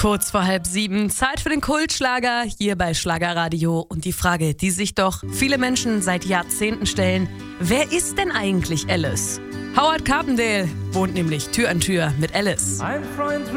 Kurz vor 6:30, Zeit für den Kultschlager hier bei Schlagerradio. Und die Frage, die sich doch viele Menschen seit Jahrzehnten stellen: Wer ist denn eigentlich Alice? Howard Carpendale wohnt nämlich Tür an Tür mit Alice.